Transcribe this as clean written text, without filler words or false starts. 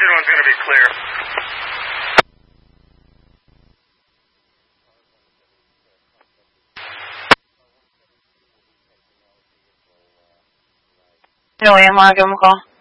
engine one's going to be clear. No, I'm not going to call.